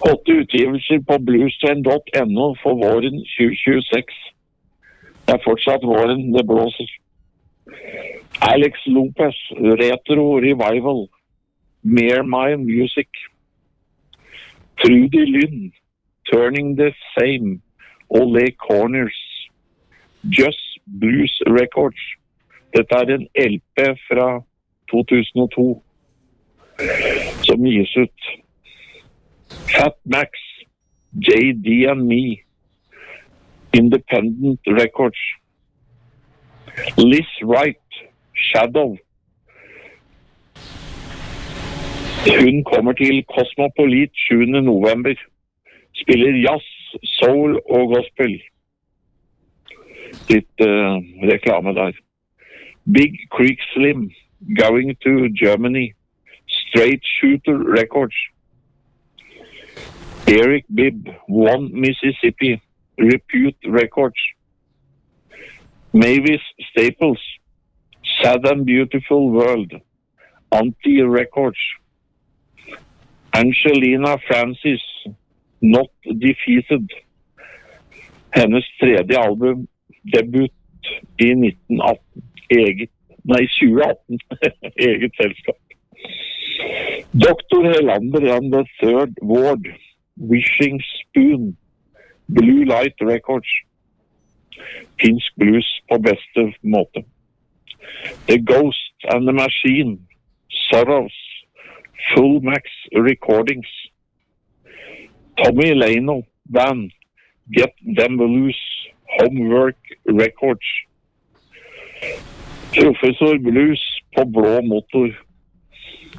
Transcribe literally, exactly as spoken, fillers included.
Åtte utgivelser på bluestrand punktum no for våren tjue tjueseks. Det er fortsatt våren, det blåser. Alex Lopez, Retro Revival, Mere My Music. Trudy Lynn, Turning the Same, Ole Corners, Just Blues Records. Dette er en L P fra to tusen og to som gis ut. Fat Max, J D and Me, Independent Records. Liz Wright, Shadow. Hun kommer til Cosmopolit sjuende november. Spiller jazz, soul og gospel. Litt uh, reklame der. Big Creek Slim, Going to Germany. Straight Shooter Records. Eric Bibb, One Mississippi, Repute Records. Mavis Staples, Sad and Beautiful World, Anti Records. Angelina Francis, Not Defeated. Hennes tredje album, debut i nitten atten. Eget, nei, tjue atten. Eget selskap. Doktor Helander and the Third Ward, Wishing Spoon, Blue Light Records. Finsk blues på beste måte. The Ghost and the Machine, Sorrows, Full Max Recordings. Tommy Leno Band, Get Them Loose, Homework Records. Professor Blues på Blå Motor.